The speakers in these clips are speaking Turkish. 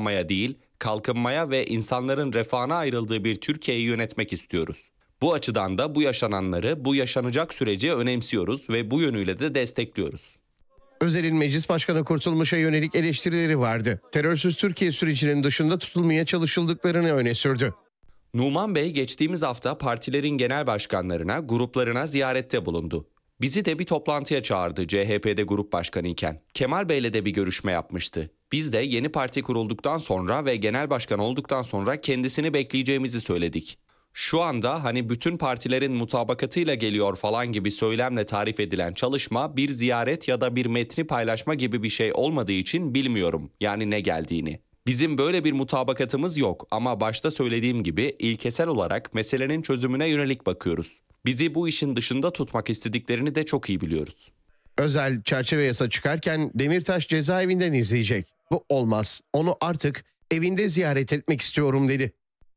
parçalanmaya değil, kalkınmaya ve insanların refahına ayrıldığı bir Türkiye'yi yönetmek istiyoruz. Bu açıdan da bu yaşananları, bu yaşanacak süreci önemsiyoruz ve bu yönüyle de destekliyoruz. Özel'in Meclis Başkanı Kurtulmuş'a yönelik eleştirileri vardı. Terörsüz Türkiye sürecinin dışında tutulmaya çalışıldıklarını öne sürdü. Numan Bey geçtiğimiz hafta partilerin genel başkanlarına, gruplarına ziyarette bulundu. Bizi de bir toplantıya çağırdı CHP'de grup başkanı iken. Kemal Bey'le de bir görüşme yapmıştı. Biz de yeni parti kurulduktan sonra ve genel başkan olduktan sonra kendisini bekleyeceğimizi söyledik. Şu anda hani bütün partilerin mutabakatıyla geliyor falan gibi söylemle tarif edilen çalışma bir ziyaret ya da bir metni paylaşma gibi bir şey olmadığı için bilmiyorum yani ne geldiğini. Bizim böyle bir mutabakatımız yok ama başta söylediğim gibi ilkesel olarak meselenin çözümüne yönelik bakıyoruz. Bizi bu işin dışında tutmak istediklerini de çok iyi biliyoruz. Özel çerçeve yasa çıkarken Demirtaş cezaevinden izleyecek. Bu olmaz. Onu artık evinde ziyaret etmek istiyorum dedi.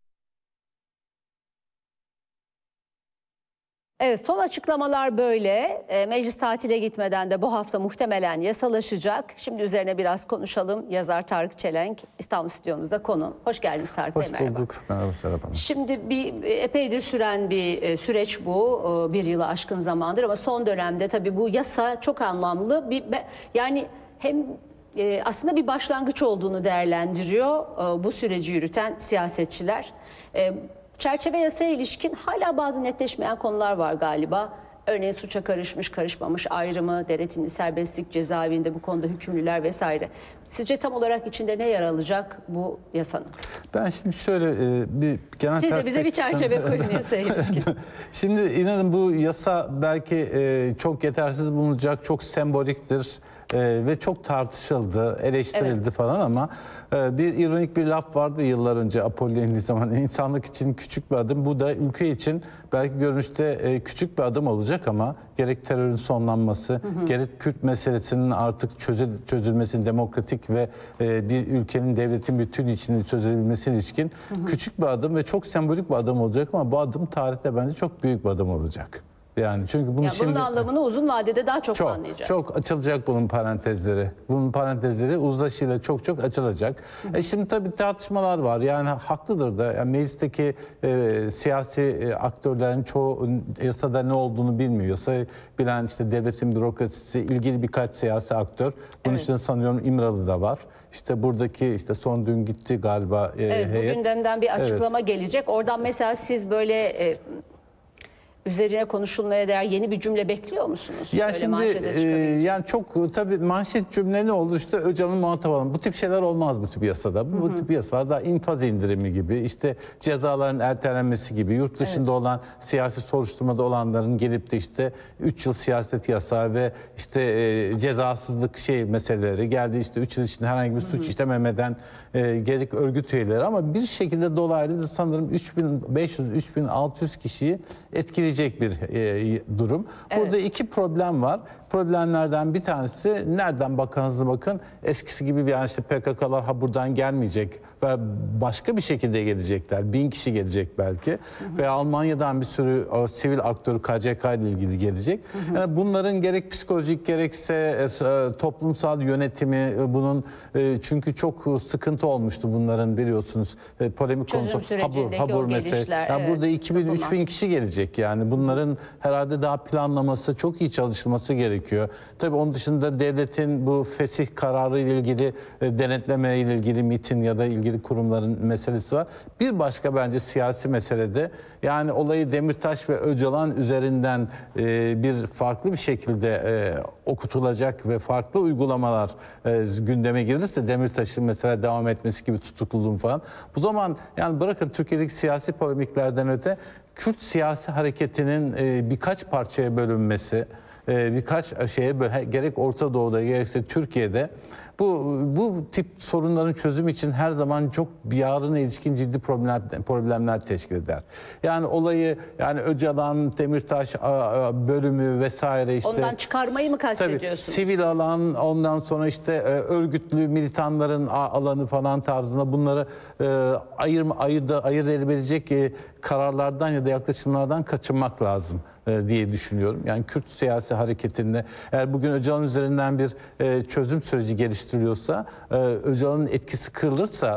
Evet, son açıklamalar böyle. Meclis tatile gitmeden de bu hafta muhtemelen yasalaşacak. Şimdi üzerine biraz konuşalım. Yazar Tarık Çelenk İstanbul stüdyomuzda konuğum. Hoş geldiniz Tarık Bey. Hoş bulduk. Merhaba Serap Hanım. Şimdi epeydir süren bir süreç bu. Bir yılı aşkın zamandır ama son dönemde tabii bu yasa çok anlamlı. Yani hem aslında bir başlangıç olduğunu değerlendiriyor bu süreci yürüten siyasetçiler. Çerçeve yasaya ilişkin hala bazı netleşmeyen konular var galiba. Örneğin suça karışmış, karışmamış ayrımı, denetimli serbestlik, cezaevinde bu konuda hükümlüler vesaire. Sizce tam olarak içinde ne yer alacak bu yasanın? Ben şimdi şöyle bir genel Siz de bize bir çerçeve koyun yasaya ilişkin. Şimdi inanın bu yasa belki çok yetersiz bulunacak, çok semboliktir ve çok tartışıldı, eleştirildi Evet. falan ama bir ironik bir laf vardı yıllar önce Apollon'un zaman insanlık için küçük bir adım. Bu da ülke için belki görünüşte küçük bir adım olacak ama gerek terörün sonlanması, gerek Kürt meselesinin artık çözülmesi, demokratik ve bir ülkenin, devletin bütün içinde çözülebilmesi ilişkin küçük bir adım ve çok sembolik bir adım olacak ama bu adım tarihte bence çok büyük bir adım olacak. Yani çünkü bunu Bunun anlamını uzun vadede daha çok anlayacağız. Çok açılacak bunun parantezleri. Bunun parantezleri uzlaşıyla çok açılacak. Şimdi tabii tartışmalar var. Yani haklıdır da. Yani meclisteki siyasi aktörlerin çoğu yasada ne olduğunu bilmiyor. Yasayı bilen işte devletin bürokrasisi, ilgili birkaç siyasi aktör. Bunun içinde sanıyorum İmralı'da var. İşte buradaki işte son dün gitti galiba heyet. Bu gündemden bir açıklama gelecek. Oradan mesela siz böyle üzerine konuşulmaya değer yeni bir cümle bekliyor musunuz? Ya öyle şimdi yani çok tabii manşet cümle ne oldu işte Öcalan'ın muhatap alalım. Bu tip şeyler olmaz bu tip yasada. Bu tip yasalar da infaz indirimi gibi işte cezaların ertelenmesi gibi yurt dışında olan siyasi soruşturmada olanların gelip de işte 3 yıl siyaset yasağı ve işte cezasızlık meseleleri geldi işte 3 yıl içinde herhangi bir suç işlememeden gerek örgüt üyeleri ama bir şekilde dolaylı da sanırım 3500-3600 kişiyi etkileyecek bir durum. Burada iki problem var. Problemlerden bir tanesi nereden bakanınızı bakın eskisi gibi bir işte PKK'lar buradan gelmeyecek ve başka bir şekilde gelecekler. 1000 kişi gelecek belki ve Almanya'dan bir sürü sivil aktörü KCK ile ilgili gelecek. Yani bunların gerek psikolojik gerekse toplumsal yönetimi bunun çünkü çok sıkıntı olmuştu bunların biliyorsunuz polemik konusu Habur meselesi. Yani burada 2000-3000 kişi gelecek yani bunların herhalde daha planlaması çok iyi çalışılması gerekiyor. Tabii onun dışında devletin bu fesih kararı ile ilgili denetleme ile ilgili MİT'in ya da ilgili kurumların meselesi var. Bir başka bence siyasi meselede yani olayı Demirtaş ve Öcalan üzerinden bir farklı bir şekilde okutulacak ve farklı uygulamalar gündeme gelirse Demirtaş'ın mesela devam etmesi gibi tutukluluğun falan. Bu zaman yani bırakın Türkiye'deki siyasi polemiklerden öte Kürt siyasi hareketinin birkaç parçaya bölünmesi, birkaç şeye gerek Orta Doğu'da gerekse Türkiye'de bu tip sorunların çözümü için her zaman çok yarına ilişkin ciddi problemler teşkil eder. Yani olayı yani Öcalan, Demirtaş bölümü vesaire işte. Ondan çıkarmayı mı kastediyorsunuz? Tabii, sivil alan ondan sonra işte örgütlü militanların alanı falan tarzında bunları ayırt edebilecek kararlardan ya da yaklaşımlardan kaçınmak lazım diye düşünüyorum. Yani Kürt siyasi hareketinde eğer bugün Öcalan üzerinden bir çözüm süreci geliştiriliyorsa, Öcalan'ın etkisi kırılırsa